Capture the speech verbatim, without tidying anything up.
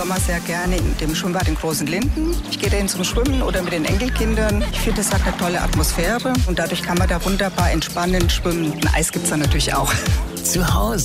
Sommer sehr gerne in dem Schwimmbad in Großen Linden. Ich gehe dahin zum Schwimmen oder mit den Enkelkindern. Ich finde, es hat eine tolle Atmosphäre und dadurch kann man da wunderbar entspannen, schwimmen. Ein Eis gibt es da natürlich auch. Zu Hause